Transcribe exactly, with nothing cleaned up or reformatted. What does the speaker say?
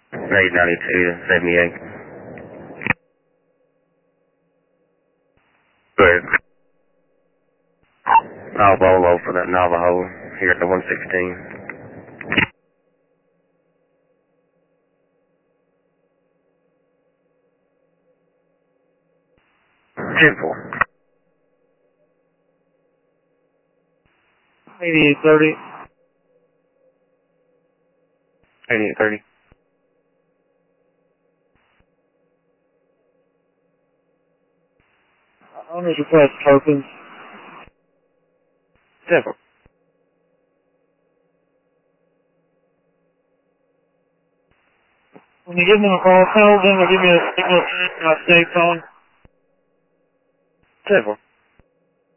eight ninety-two to seventy-eight. Good. I'll Bolo for that Navajo here at the one sixteen. ten four. eighty-eight thirty. eighty-eight thirty. Owners request tokens. ten four. When you give them a call, tell them or give me a signal on a safe phone. ten four.